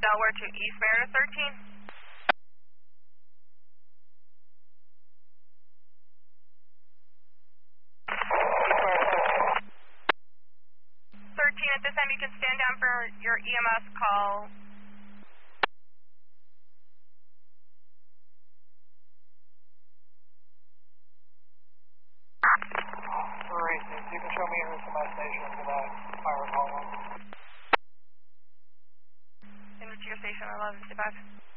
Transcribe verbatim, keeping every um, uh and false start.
Delaware to East Meredith thirteen. thirteen, at this time you can stand down for your E M S call. Three, if you can show me your S M S station to that fire call. Into your station, eleven fifty-five.